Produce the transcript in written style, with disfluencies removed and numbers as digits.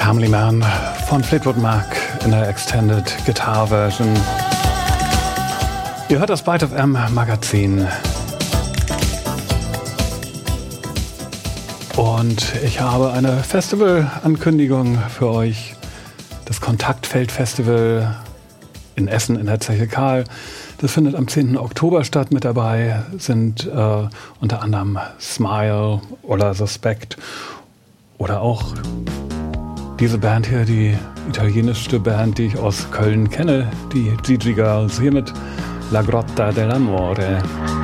Family Man von Fleetwood Mac in der Extended Guitar Version. Ihr hört das Byte FM Magazin. Und ich habe eine Festival-Ankündigung für euch. Das Kontaktfeld-Festival in Essen in der Zeche Karl. Das findet am 10. Oktober statt. Mit dabei sind unter anderem Smile oder Suspect oder auch diese Band hier, die italienischste Band, die ich aus Köln kenne, die Gigi Girls, hier mit La Grotta dell'Amore.